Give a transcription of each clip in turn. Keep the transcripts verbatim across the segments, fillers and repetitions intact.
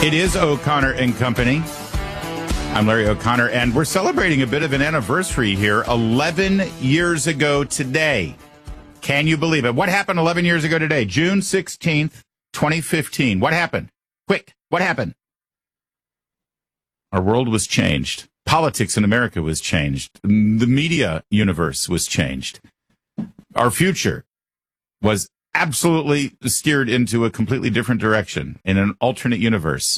It is O'Connor and Company. I'm Larry O'Connor, and we're celebrating a bit of an anniversary here. eleven years ago today. Can you believe it? What happened eleven years ago today? June sixteenth, twenty fifteen. What happened? Quick, what happened? Our world was changed. Politics in America was changed. The media universe was changed. Our future was absolutely steered into a completely different direction in an alternate universe.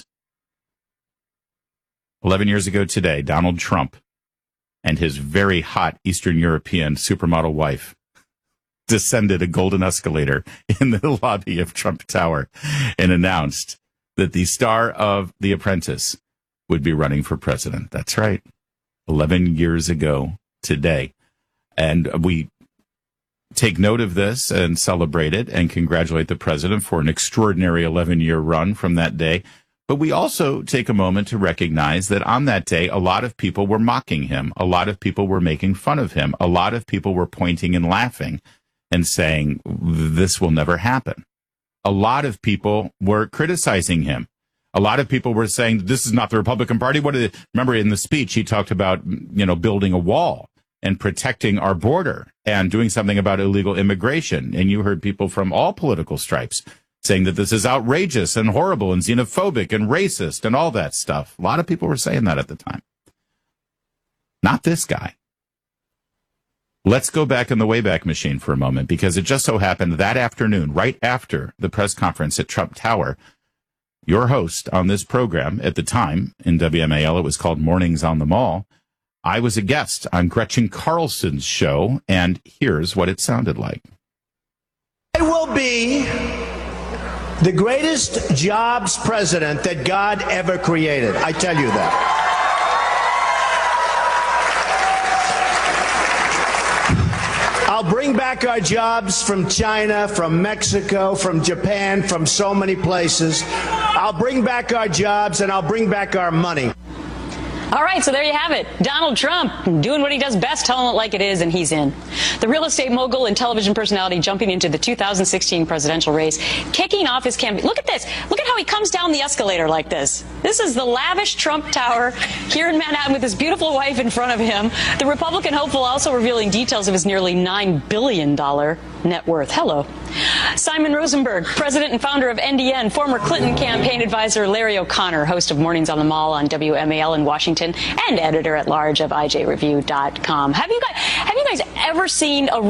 eleven years ago today, Donald Trump and his very hot Eastern European supermodel wife descended a golden escalator in the lobby of Trump Tower and announced that the star of The Apprentice would be running for president. That's right. eleven years ago today. And we take note of this and celebrate it and congratulate the president for an extraordinary eleven-year run from that day. But we also take a moment to recognize that on that day, a lot of people were mocking him. A lot of people were making fun of him. A lot of people were pointing and laughing and saying, this will never happen. A lot of people were criticizing him. A lot of people were saying, this is not the Republican Party. What did, remember in the speech, he talked about, you know, building a wall and protecting our border and doing something about illegal immigration. And you heard people from all political stripes saying that this is outrageous and horrible and xenophobic and racist and all that stuff. A lot of people were saying that at the time. Not this guy. Let's go back in the Wayback Machine for a moment, because it just so happened that afternoon, right after the press conference at Trump Tower, your host on this program at the time in W M A L, it was called Mornings on the Mall. I was a guest on Gretchen Carlson's show, and here's what it sounded like. I will be the greatest jobs president that God ever created. I tell you that. I'll bring back our jobs from China, from Mexico, from Japan, from so many places. I'll bring back our jobs, and I'll bring back our money. All right, so there you have it. Donald Trump doing what he does best, telling it like it is, and he's in. The real estate mogul and television personality jumping into the two thousand sixteen presidential race, kicking off his campaign. Look at this. Look at how he comes down the escalator like this. This is the lavish Trump Tower here in Manhattan with his beautiful wife in front of him. The Republican hopeful also revealing details of his nearly nine billion dollars net worth. Hello. Simon Rosenberg, president and founder of N D N, former Clinton campaign advisor Larry O'Connor, host of Mornings on the Mall on W M A L in Washington, and editor-at-large of I J Review dot com. Have you guys, have you guys ever seen a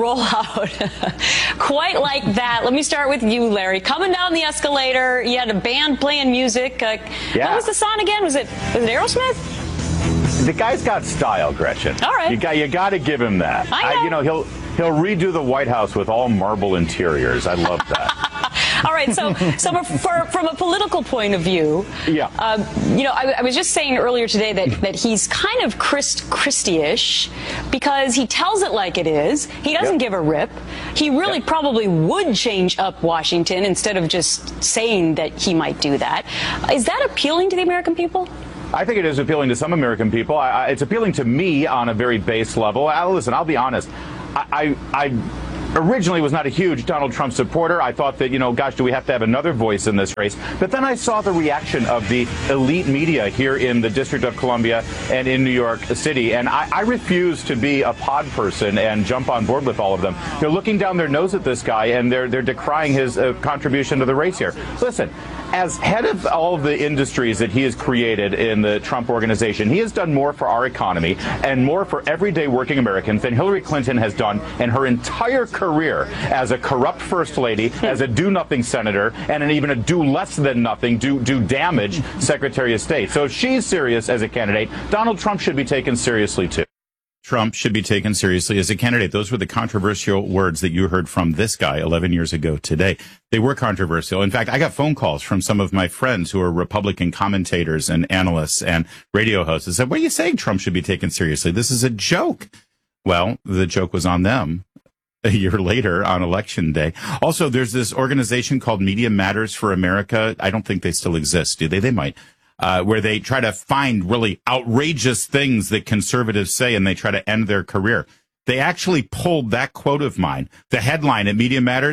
rollout quite like that? Let me start with you, Larry. Coming down the escalator, you had a band playing music. Uh, yeah. What was the song again? Was it was it Aerosmith? The guy's got style, Gretchen. All right. You got you got to give him that. I know. I, you know, he'll he'll redo the White House with all marble interiors. I love that. All right, so so for, from a political point of view, yeah, um, you know, I, I was just saying earlier today that, that he's kind of Christ, Christie-ish because he tells it like it is. He doesn't yep. give a rip. He really yep. probably would change up Washington instead of just saying that he might do that. Is that appealing to the American people? I think it is appealing to some American people. I, I, it's appealing to me on a very base level. I, listen, I'll be honest. I, I, I originally was not a huge Donald Trump supporter. I thought that, you know, gosh, do we have to have another voice in this race? But then I saw the reaction of the elite media here in the District of Columbia and in New York City. And I, I refuse to be a pod person and jump on board with all of them. They're looking down their nose at this guy, and they're, they're decrying his uh, contribution to the race here. Listen, as head of all of the industries that he has created in the Trump organization, he has done more for our economy and more for everyday working Americans than Hillary Clinton has done in her entire career as a corrupt first lady, as a do-nothing senator, and an even a do-less-than-nothing, do, do damage Secretary of State. So if she's serious as a candidate, Donald Trump should be taken seriously, too. Trump should be taken seriously as a candidate. Those were the controversial words that you heard from this guy eleven years ago today. They were controversial. In fact, I got phone calls from some of my friends who are Republican commentators and analysts and radio hosts that said, what are you saying Trump should be taken seriously? This is a joke. Well, the joke was on them a year later on Election Day. Also, there's this organization called Media Matters for America. I don't think they still exist, do they? They might. Uh, where they try to find really outrageous things that conservatives say and they try to end their career. They actually pulled that quote of mine, the headline at Media Matters,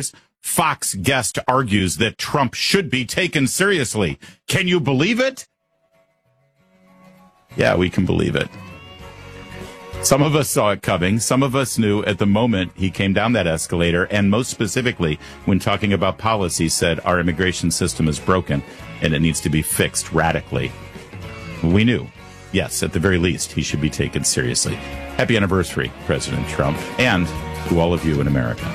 Fox guest argues that Trump should be taken seriously. Can you believe it? Yeah, we can believe it. Some of us saw it coming. Some of us knew at the moment he came down that escalator, and most specifically, when talking about policy, said our immigration system is broken and it needs to be fixed radically. We knew, yes, at the very least, he should be taken seriously. Happy anniversary, President Trump, and to all of you in America.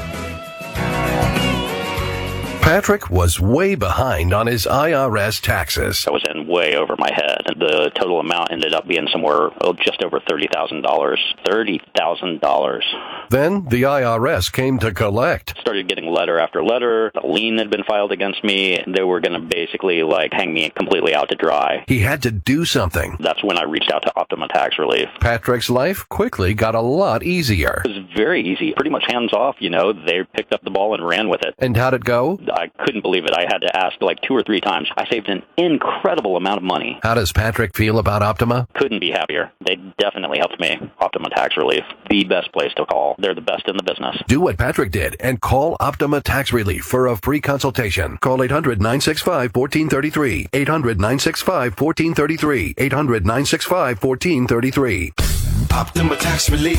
Patrick was way behind on his I R S taxes. I was in way over my head. The total amount ended up being somewhere oh, just over thirty thousand dollars. thirty thousand dollars. Then the I R S came to collect. Started getting letter after letter. A lien had been filed against me. They were going to basically like hang me completely out to dry. He had to do something. That's when I reached out to Optima Tax Relief. Patrick's life quickly got a lot easier. It was very easy. Pretty much hands off, you know. They picked up the ball and ran with it. And how'd it go? I couldn't believe it. I had to ask like two or three times. I saved an incredible amount of money. How does Patrick feel about Optima? Couldn't be happier. They definitely helped me. Optima Tax Relief, the best place to call. They're the best in the business. Do what Patrick did and call Optima Tax Relief for a free consultation. Call eight hundred, nine six five, one four three three. eight hundred, nine six five, one four three three. eight hundred, nine six five, one four three three. Optima Tax Relief.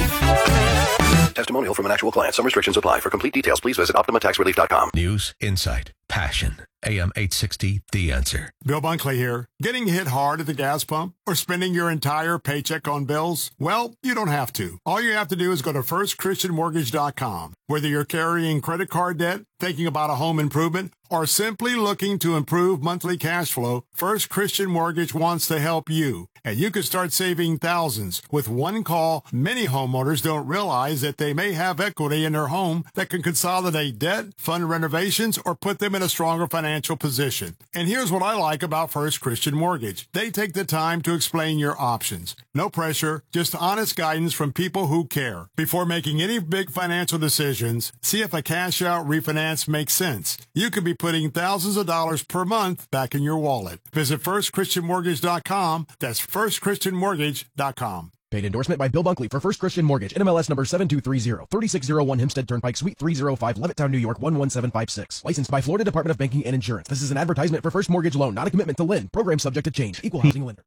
Testimonial from an actual client. Some restrictions apply. For complete details, please visit optima tax relief dot com. News, insight, passion. A M eight sixty, The Answer. Bill Bunkley here. Getting hit hard at the gas pump or spending your entire paycheck on bills? Well, you don't have to. All you have to do is go to first christian mortgage dot com. Whether you're carrying credit card debt, thinking about a home improvement, or simply looking to improve monthly cash flow, First Christian Mortgage wants to help you. And you can start saving thousands. With one call, many homeowners don't realize that they may have equity in their home that can consolidate debt, fund renovations, or put them in a stronger financial position. And here's what I like about First Christian Mortgage. They take the time to explain your options. No pressure, just honest guidance from people who care. Before making any big financial decisions, see if a cash-out refinance makes sense. You could be putting thousands of dollars per month back in your wallet. Visit first christian mortgage dot com. That's first christian mortgage dot com. Paid endorsement by Bill Bunkley for First Christian Mortgage. N M L S number seven two three zero, three six zero one Hempstead Turnpike, Suite three oh five, Levittown, New York, one one seven five six. Licensed by Florida Department of Banking and Insurance. This is an advertisement for First Mortgage Loan, not a commitment to lend. Program subject to change. Equal housing lender.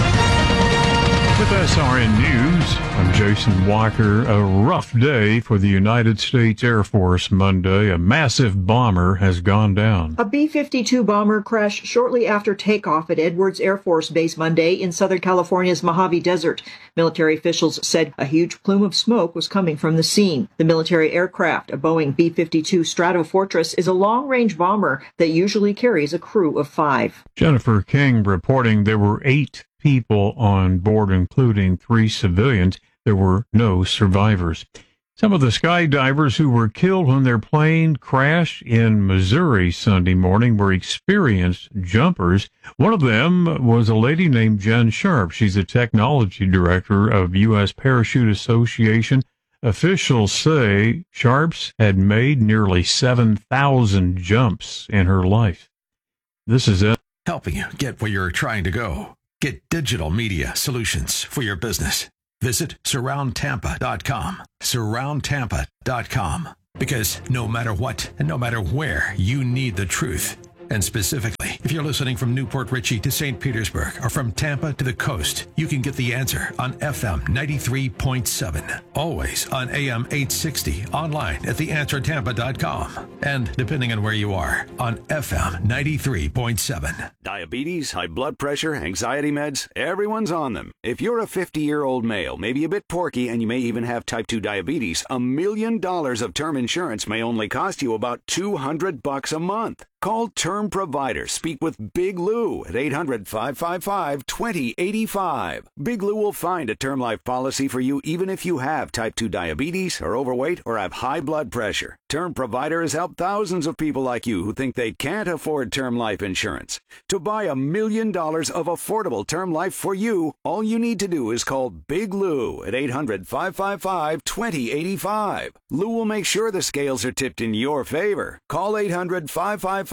With S R N News, I'm Jason Walker. A rough day for the United States Air Force Monday. A massive bomber has gone down. A B fifty-two bomber crashed shortly after takeoff at Edwards Air Force Base Monday in Southern California's Mojave Desert. Military officials said a huge plume of smoke was coming from the scene. The military aircraft, a Boeing B fifty-two Stratofortress, is a long-range bomber that usually carries a crew of five. Jennifer King reporting there were eight people on board, including three civilians. There were no survivors. Some of the skydivers who were killed when their plane crashed in Missouri Sunday morning were experienced jumpers. One of them was a lady named Jen Sharp. She's the technology director of U S Parachute Association. Officials say Sharps had made nearly seven thousand jumps in her life. This is it. Helping you get where you're trying to go. Get digital media solutions for your business. Visit surround tampa dot com. surround tampa dot com. Because no matter what and no matter where, you need the truth. And specifically, if you're listening from Newport Richey to Saint Petersburg or from Tampa to the coast, you can get the answer on F M ninety-three point seven. Always on A M eight sixty, online at the answer tampa dot com. And depending on where you are, on F M ninety-three point seven. Diabetes, high blood pressure, anxiety meds, everyone's on them. If you're a fifty-year-old male, maybe a bit porky, and you may even have type two diabetes, a million dollars of term insurance may only cost you about two hundred bucks a month. Call Term Provider. Speak with Big Lou at eight hundred, five five five, two zero eight five. Big Lou will find a term life policy for you even if you have type two diabetes, are overweight, or have high blood pressure. Term Provider has helped thousands of people like you who think they can't afford term life insurance. To buy a million dollars of affordable term life for you, all you need to do is call Big Lou at eight hundred, five five five, two zero eight five. Lou will make sure the scales are tipped in your favor. Call eight hundred, five five five,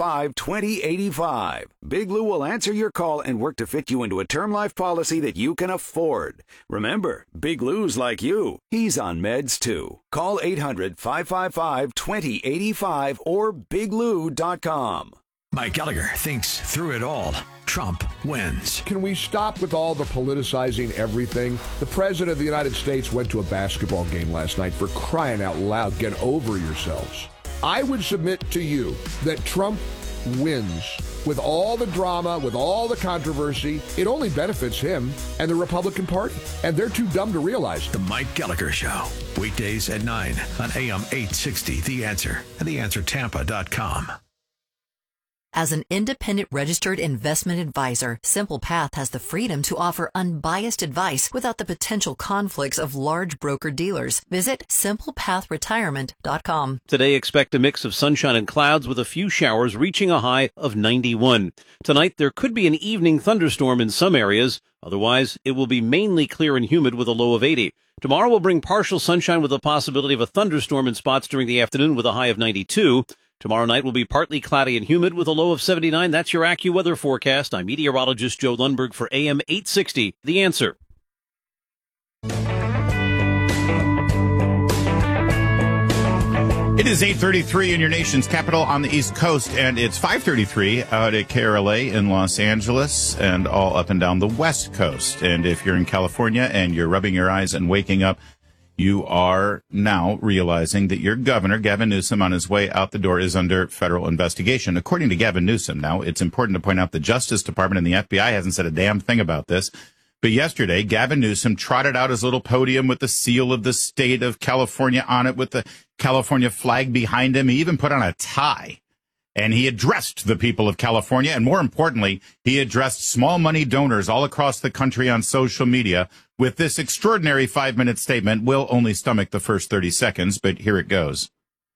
five, two zero eight five. Big Lou will answer your call and work to fit you into a term life policy that you can afford. Remember, Big Lou's like you. He's on meds too. Call eight hundred, five five five, two zero eight five or big lou dot com. Mike Gallagher thinks through it all. Trump wins. Can we stop with all the politicizing everything? The President of the United States went to a basketball game last night. For crying out loud, get over yourselves. I would submit to you that Trump wins. With all the drama, with all the controversy, it only benefits him and the Republican Party. And they're too dumb to realize. The Mike Gallagher Show. Weekdays at nine on A M eight sixty. The Answer and the answer tampa dot com. As an independent registered investment advisor, Simple Path has the freedom to offer unbiased advice without the potential conflicts of large broker dealers. Visit simple path retirement dot com. Today, expect a mix of sunshine and clouds with a few showers reaching a high of ninety-one. Tonight, there could be an evening thunderstorm in some areas. Otherwise, it will be mainly clear and humid with a low of eighty. Tomorrow will bring partial sunshine with a possibility of a thunderstorm in spots during the afternoon with a high of ninety-two. Tomorrow night will be partly cloudy and humid with a low of seventy-nine. That's your AccuWeather forecast. I'm meteorologist Joe Lundberg for A M eight sixty. The Answer. It is eight thirty-three in your nation's capital on the East Coast, and it's five thirty-three out at K R L A in Los Angeles and all up and down the West Coast. And if you're in California and you're rubbing your eyes and waking up, you are now realizing that your governor, Gavin Newsom, on his way out the door is under federal investigation. According to Gavin Newsom, now, it's important to point out the Justice Department and the F B I hasn't said a damn thing about this. But yesterday, Gavin Newsom trotted out his little podium with the seal of the state of California on it with the California flag behind him. He even put on a tie. And he addressed the people of California. And more importantly, he addressed small money donors all across the country on social media with this extraordinary five-minute statement. We'll only stomach the first thirty seconds, but here it goes.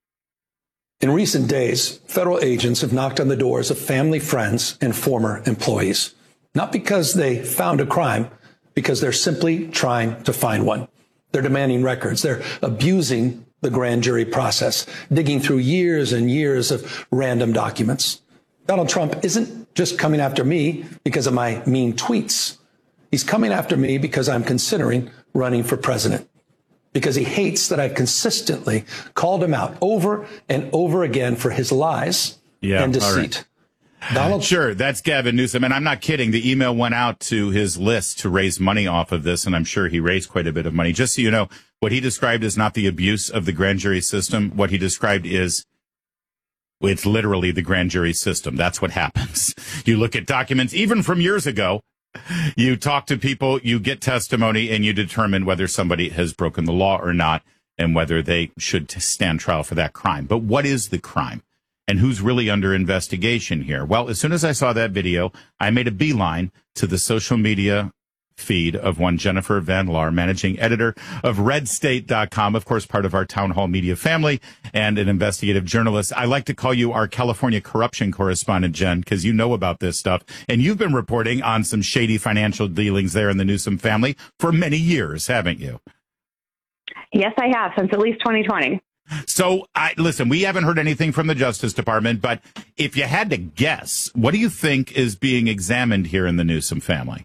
In recent days, federal agents have knocked on the doors of family, friends, and former employees. Not because they found a crime, because they're simply trying to find one. They're demanding records. They're abusing the grand jury process, digging through years and years of random documents. Donald Trump isn't just coming after me because of my mean tweets. He's coming after me because I'm considering running for president, because he hates that I've consistently called him out over and over again for his lies yeah, and deceit. Donald, sure, that's Gavin Newsom, and I'm not kidding. The email went out to his list to raise money off of this, and I'm sure he raised quite a bit of money. Just so you know, what he described is not the abuse of the grand jury system. What he described is it's literally the grand jury system. That's what happens. You look at documents, even from years ago, you talk to people, you get testimony, and you determine whether somebody has broken the law or not, and whether they should stand trial for that crime. But what is the crime? And who's really under investigation here? Well, as soon as I saw that video, I made a beeline to the social media feed of one Jennifer Van Laar, managing editor of red state dot com, of course, part of our Town Hall Media family and an investigative journalist. I like to call you our California corruption correspondent, Jen, because you know about this stuff. And you've been reporting on some shady financial dealings there in the Newsom family for many years, haven't you? Yes, I have, since at least twenty twenty. So, I, listen, we haven't heard anything from the Justice Department, but if you had to guess, what do you think is being examined here in the Newsom family?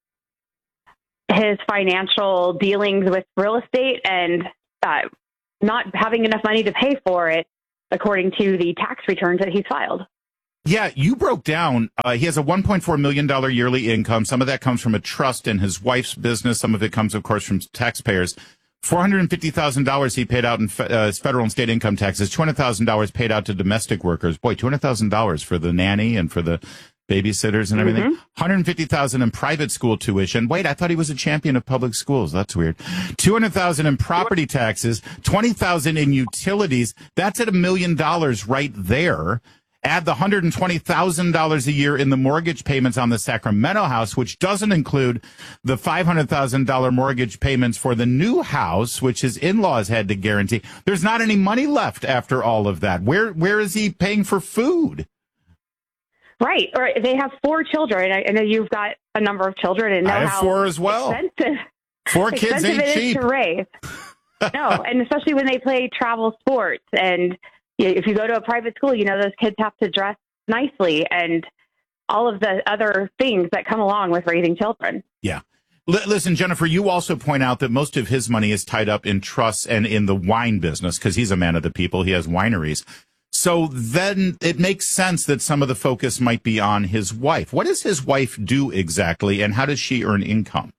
His financial dealings with real estate and uh, not having enough money to pay for it, according to the tax returns that he's filed. Yeah, you broke down, uh, he has a one point four million dollars yearly income. Some of that comes from a trust in his wife's business. Some of it comes, of course, from taxpayers. four hundred fifty thousand dollars he paid out in fe- uh, federal and state income taxes, two hundred thousand dollars paid out to domestic workers. Boy, two hundred thousand dollars for the nanny and for the babysitters and everything. Mm-hmm. one hundred fifty thousand dollars in private school tuition. Wait, I thought he was a champion of public schools. That's weird. two hundred thousand dollars in property taxes, twenty thousand dollars in utilities. That's at a million dollars right there. Add the one hundred twenty thousand dollars a year in the mortgage payments on the Sacramento house, which doesn't include the five hundred thousand dollars mortgage payments for the new house, which his in-laws had to guarantee. There's not any money left after all of that. Where Where is he paying for food? Right. Or they have four children. I, I know you've got a number of children and know I have how four as well. Expensive, Four kids expensive ain't it cheap. is to raise. No, and especially when they play travel sports. And if you go to a private school, you know, those kids have to dress nicely and all of the other things that come along with raising children. Yeah. L- listen, Jennifer, you also point out that most of his money is tied up in trusts and in the wine business because he's a man of the people. He has wineries. So then it makes sense that some of the focus might be on his wife. What does his wife do exactly, and how does she earn income?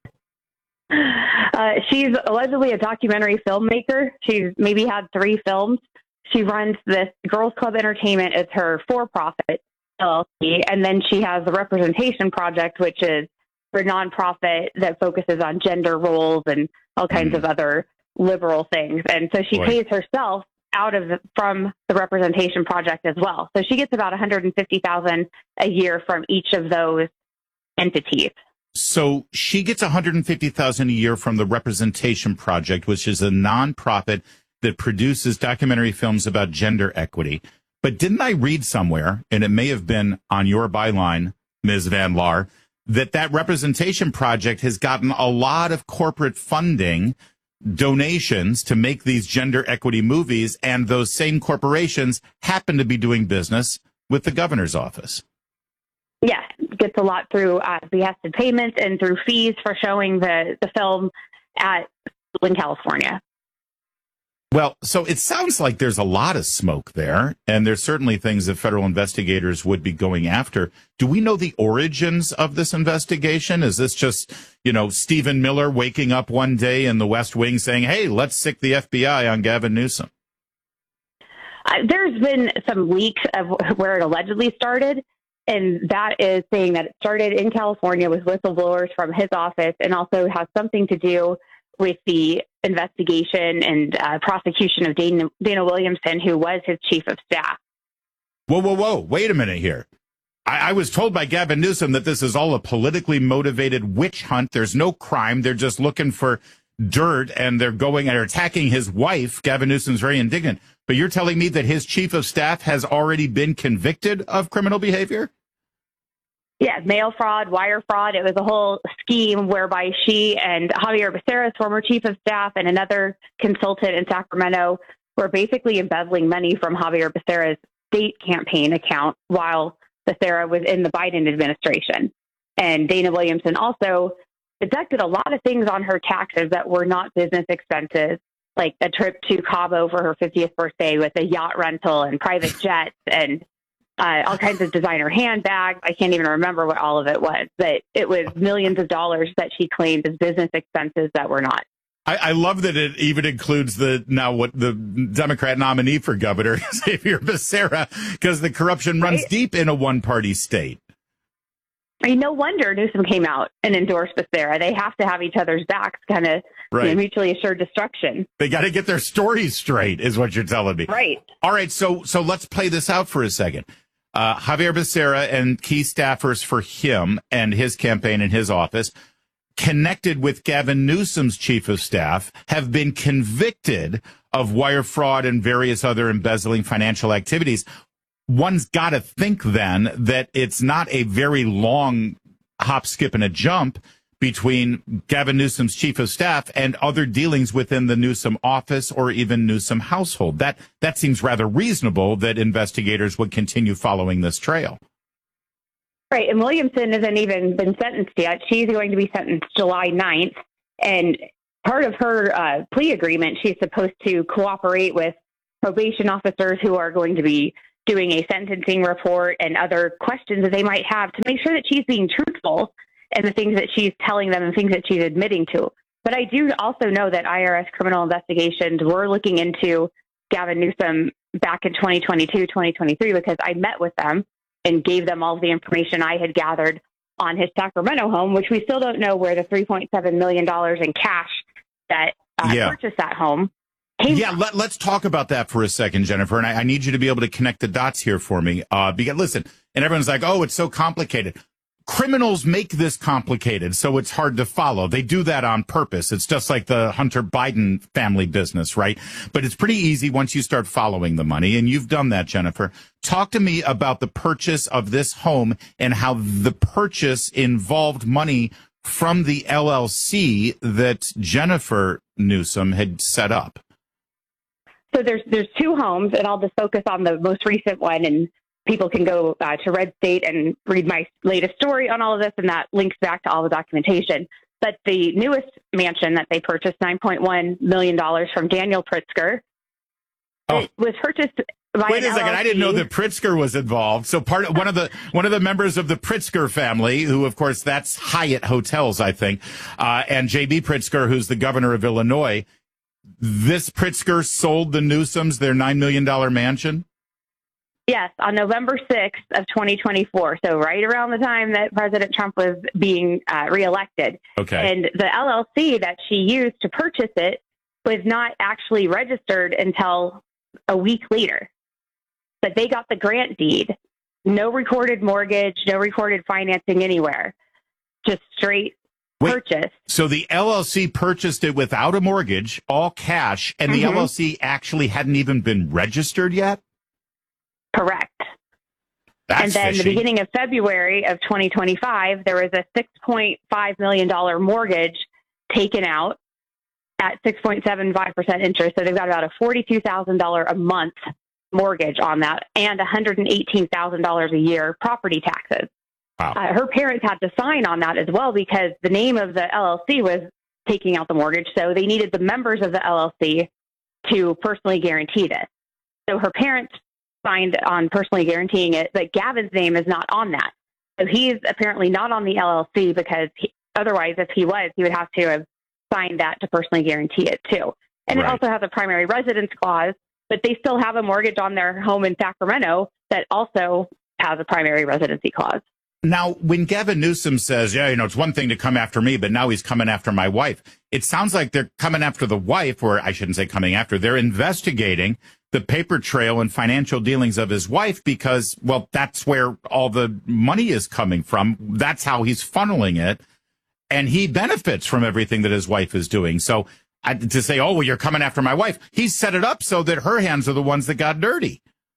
Uh, she's allegedly a documentary filmmaker. She's maybe had three films. She runs this Girls Club Entertainment as her for-profit L L C, and then she has the Representation Project, which is her nonprofit that focuses on gender roles and all kinds mm. of other liberal things. And so she Boy. pays herself out of the, from the Representation Project as well. So she gets about one hundred fifty thousand dollars a year from each of those entities. So she gets one hundred fifty thousand dollars a year from the Representation Project, which is a nonprofit that produces documentary films about gender equity. But didn't I read somewhere, and it may have been on your byline, Miz Van Laar, that that Representation Project has gotten a lot of corporate funding, donations to make these gender equity movies, and those same corporations happen to be doing business with the governor's office. Yes, gets a lot through uh, behested payments and through fees for showing the, the film at in California. Well, so it sounds like there's a lot of smoke there, and there's certainly things that federal investigators would be going after. Do we know the origins of this investigation? Is this just, you know, Stephen Miller waking up one day in the West Wing saying, hey, let's sick the F B I on Gavin Newsom? Uh, there's been some leaks of where it allegedly started, and that is saying that it started in California with whistleblowers from his office and also has something to do with the investigation and uh, prosecution of Dana, Dana Williamson, who was his chief of staff. Whoa, whoa, whoa. Wait a minute here. I, I was told by Gavin Newsom that this is all a politically motivated witch hunt. There's no crime. They're just looking for dirt, and they're going and attacking his wife. Gavin Newsom's very indignant. But you're telling me that his chief of staff has already been convicted of criminal behavior? Yeah, mail fraud, wire fraud. It was a whole scheme whereby she and Javier Becerra's former chief of staff and another consultant in Sacramento were basically embezzling money from Javier Becerra's state campaign account while Becerra was in the Biden administration. And Dana Williamson also deducted a lot of things on her taxes that were not business expenses, like a trip to Cabo for her fiftieth birthday with a yacht rental and private jets and Uh, all kinds of designer handbags. I can't even remember what all of it was, but it was millions of dollars that she claimed as business expenses that were not. I, I love that it even includes the now what the Democrat nominee for governor, Xavier Becerra, because the corruption runs right. deep in a one-party state. I mean, no wonder Newsom came out and endorsed Becerra. They have to have each other's backs, kind of right. you know, mutually assured destruction. They got to get their stories straight, is what you're telling me. Right. All right, so so let's play this out for a second. Uh, Javier Becerra and key staffers for him and his campaign in his office, connected with Gavin Newsom's chief of staff, have been convicted of wire fraud and various other embezzling financial activities. One's got to think then that it's not a very long hop, skip, and a jump between Gavin Newsom's chief of staff and other dealings within the Newsom office or even Newsom household. That that seems rather reasonable that investigators would continue following this trail. Right, and Williamson hasn't even been sentenced yet. She's going to be sentenced July ninth, and part of her uh, plea agreement, she's supposed to cooperate with probation officers who are going to be doing a sentencing report and other questions that they might have to make sure that she's being truthful and the things that she's telling them and things that she's admitting to. But I do also know that I R S criminal investigations were looking into Gavin Newsom back in twenty twenty-two, twenty twenty-three, because I met with them and gave them all of the information I had gathered on his Sacramento home, which we still don't know where the three point seven million dollars in cash that uh, yeah. purchased that home came Yeah, from. let, let's talk about that for a second, Jennifer. And I, I need you to be able to connect the dots here for me. Uh, because listen, and everyone's like, oh, it's so complicated. Criminals make this complicated, so it's hard to follow. They do that on purpose. It's just like the Hunter Biden family business, right? But it's pretty easy once you start following the money, and you've done that, Jennifer. Talk to me about the purchase of this home and how the purchase involved money from the L L C that Jennifer Newsom had set up. So there's there's two homes, and I'll just focus on the most recent one. And people can go uh, to Red State and read my latest story on all of this, and that links back to all the documentation. But the newest mansion that they purchased, nine point one million dollars from Daniel Pritzker, oh. it was purchased by Wait a an second, L L C. I didn't know that Pritzker was involved. So part of, one of the one of the members of the Pritzker family, who of course that's Hyatt Hotels, I think, uh, and J B Pritzker, who's the governor of Illinois. This Pritzker sold the Newsoms their nine million dollars mansion? Yes, on November sixth of twenty twenty-four. So right around the time that President Trump was being uh, reelected. Okay. And the L L C that she used to purchase it was not actually registered until a week later. But they got the grant deed, no recorded mortgage, no recorded financing anywhere, just straight Wait, purchase. So the L L C purchased it without a mortgage, all cash, and Mm-hmm. the L L C actually hadn't even been registered yet? Correct. That's and then fishy. the beginning of February of twenty twenty-five, there was a six point five million dollars mortgage taken out at six point seven five percent interest. So they've got about a forty-two thousand dollars a month mortgage on that and one hundred eighteen thousand dollars a year property taxes. Wow. Uh, her parents had to sign on that as well because the name of the L L C was taking out the mortgage. So they needed the members of the L L C to personally guarantee this. So her parents signed on personally guaranteeing it, but Gavin's name is not on that. So he's apparently not on the L L C because he, otherwise, if he was, he would have to have signed that to personally guarantee it too. And Right. it also has a primary residence clause, but they still have a mortgage on their home in Sacramento that also has a primary residency clause. Now, when Gavin Newsom says, yeah, you know, it's one thing to come after me, but now he's coming after my wife, it sounds like they're coming after the wife, or I shouldn't say coming after, they're investigating the paper trail and financial dealings of his wife because, well, that's where all the money is coming from. That's how he's funneling it. And he benefits from everything that his wife is doing. So I, to say, oh, well, you're coming after my wife, he set it up so that her hands are the ones that got dirty.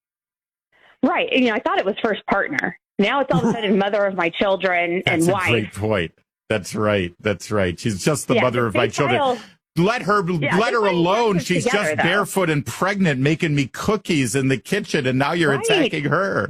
Right. You know, I thought it was first partner. Now it's all of a sudden mother of my children and That's a wife. great point. That's right. That's right. She's just the Yeah, mother but of they my children. file- Let her, Yeah, let they her file alone. taxes She's together, just though. barefoot and pregnant, making me cookies in the kitchen, and now you're Right. attacking her.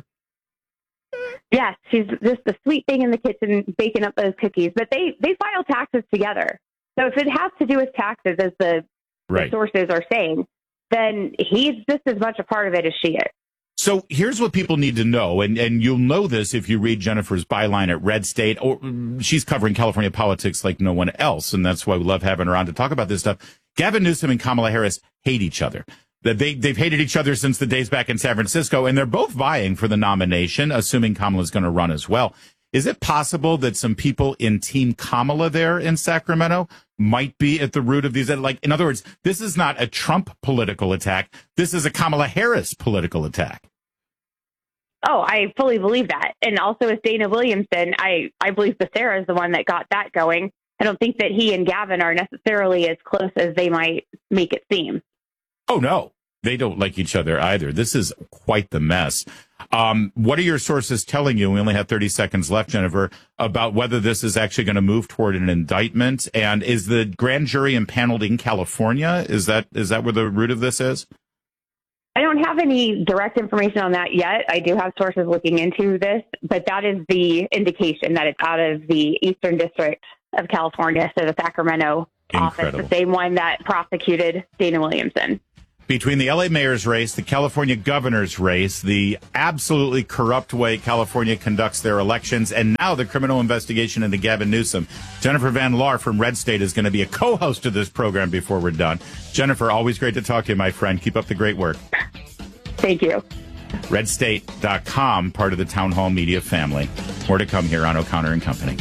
Yes, she's just the sweet thing in the kitchen baking up those cookies. But they, they file taxes together. So if it has to do with taxes, as the, Right. the sources are saying, then he's just as much a part of it as she is. So here's what people need to know, and, and you'll know this if you read Jennifer's byline at Red State. Or she's covering California politics like no one else, and that's why we love having her on to talk about this stuff. Gavin Newsom and Kamala Harris hate each other. They, they've hated each other since the days back in San Francisco, and they're both vying for the nomination, assuming Kamala's going to run as well. Is it possible that some people in Team Kamala there in Sacramento might be at the root of these? Like, in other words, this is not a Trump political attack. This is a Kamala Harris political attack. Oh, I fully believe that. And also with Dana Williamson, I, I believe Becerra is the one that got that going. I don't think that he and Gavin are necessarily as close as they might make it seem. Oh, no. They don't like each other either. This is quite the mess. Um, what are your sources telling you? We only have thirty seconds left, Jennifer, about whether this is actually going to move toward an indictment. And is the grand jury impaneled in California? Is that is that where the root of this is? I don't have any direct information on that yet. I do have sources looking into this, but that is the indication that it's out of the Eastern District of California, so the Sacramento Incredible. office, the same one that prosecuted Dana Williamson. Between the L A mayor's race, the California governor's race, the absolutely corrupt way California conducts their elections, and now the criminal investigation into Gavin Newsom, Jennifer Van Laar from Red State is going to be a co-host of this program before we're done. Jennifer, always great to talk to you, my friend. Keep up the great work. Thank you. red state dot com, part of the Town Hall Media family. More to come here on O'Connor and Company.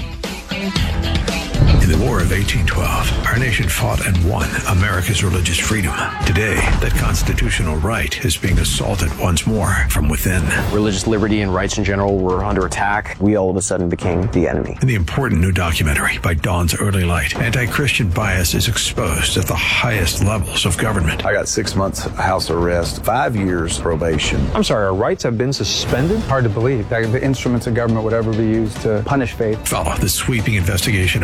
In the War of eighteen twelve, our nation fought and won America's religious freedom. Today, that constitutional right is being assaulted once more from within. Religious liberty and rights in general were under attack. We all of a sudden became the enemy. In the important new documentary by Dawn's Early Light, anti-Christian bias is exposed at the highest levels of government. I got six months house arrest, five years probation. I'm sorry, our rights have been suspended? Hard to believe that the instruments of government would ever be used to punish faith. Follow the sweeping investigation of President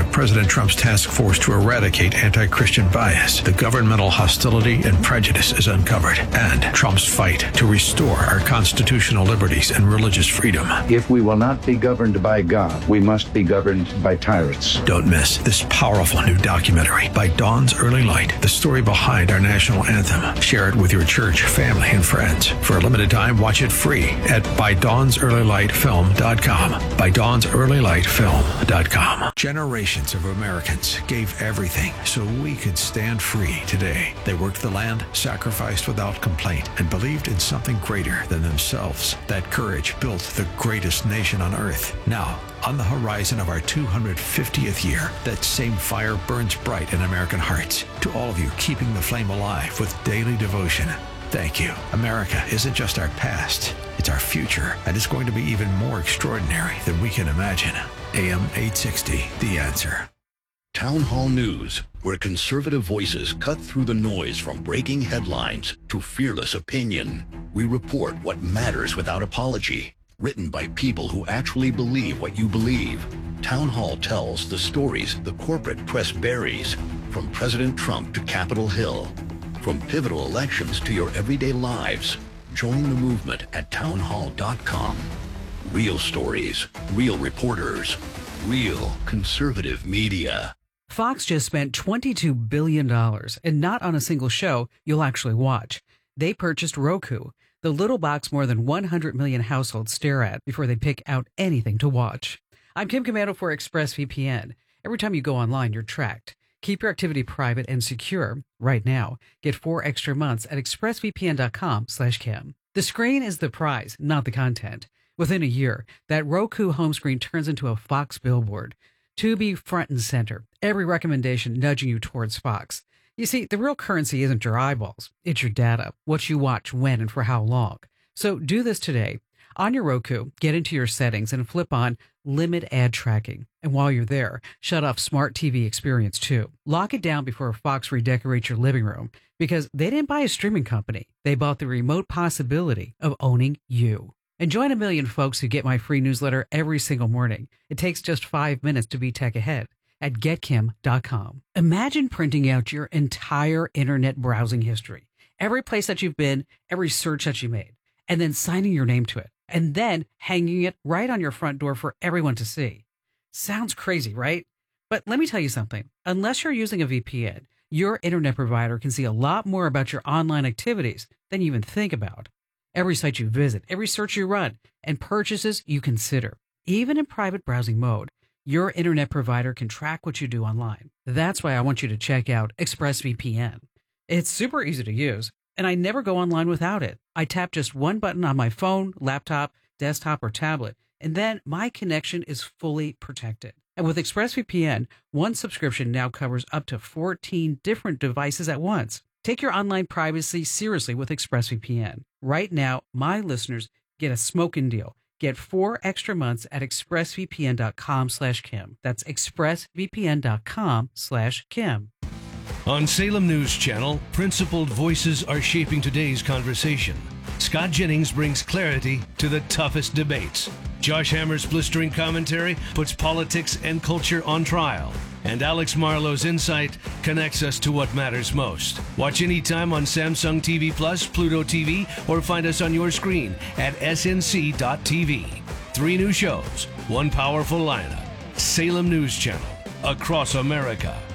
Trump's task force to eradicate anti-Christian bias, the governmental hostility and prejudice is uncovered, and Trump's fight to restore our constitutional liberties and religious freedom. If we will not be governed by God, we must be governed by tyrants. Don't miss this powerful new documentary by Dawn's Early Light, the story behind our national anthem. Share it with your church, family, and friends. For a limited time, watch it free at by dawns early light film dot com. by dawns early light film dot com. Generations of Americans gave everything so we could stand free today. They worked the land, sacrificed without complaint, and believed in something greater than themselves. That courage built the greatest nation on earth. Now, on the horizon of our two hundred fiftieth year, that same fire burns bright in American hearts. To all of you keeping the flame alive with daily devotion, thank you. America isn't just our past, it's our future, and it's going to be even more extraordinary than we can imagine. A M eight sixty, The Answer. Town Hall News, where conservative voices cut through the noise from breaking headlines to fearless opinion. We report what matters without apology. Written by people who actually believe what you believe. Town Hall tells the stories the corporate press buries, from President Trump to Capitol Hill. From pivotal elections to your everyday lives. Join the movement at town hall dot com. Real stories, real reporters, real conservative media. Fox just spent twenty-two billion dollars, and not on a single show you'll actually watch. They purchased Roku, the little box more than one hundred million households stare at before they pick out anything to watch. I'm Kim Commando for ExpressVPN. Every time you go online, you're tracked. Keep your activity private and secure right now. Get four extra months at expressvpn dot com slash Kim. The screen is the prize, not the content. Within a year, that Roku home screen turns into a Fox billboard. Tubi front and center, every recommendation nudging you towards Fox. You see, the real currency isn't your eyeballs. It's your data, what you watch, when, and for how long. So do this today. On your Roku, get into your settings and flip on Limit Ad Tracking. And while you're there, shut off Smart T V Experience too. Lock it down before Fox redecorates your living room, because they didn't buy a streaming company. They bought the remote possibility of owning you. And join a million folks who get my free newsletter every single morning. It takes just five minutes to be tech ahead at get kim dot com. Imagine printing out your entire internet browsing history, every place that you've been, every search that you made, and then signing your name to it, and then hanging it right on your front door for everyone to see. Sounds crazy, right? But let me tell you something. Unless you're using a V P N, your internet provider can see a lot more about your online activities than you even think about. Every site you visit, every search you run, and purchases you consider. Even in private browsing mode, your internet provider can track what you do online. That's why I want you to check out ExpressVPN. It's super easy to use, and I never go online without it. I tap just one button on my phone, laptop, desktop, or tablet, and then my connection is fully protected. And with ExpressVPN, one subscription now covers up to fourteen different devices at once. Take your online privacy seriously with ExpressVPN. Right now, my listeners get a smoking deal. Get four extra months at expressvpn dot com slash Kim. That's expressvpn dot com slash Kim. On Salem News Channel, principled voices are shaping today's conversation. Scott Jennings brings clarity to the toughest debates. Josh Hammer's blistering commentary puts politics and culture on trial. And Alex Marlowe's insight connects us to what matters most. Watch anytime on Samsung T V Plus, Pluto T V, or find us on your screen at S N C dot T V. Three new shows, one powerful lineup. Salem News Channel, across America.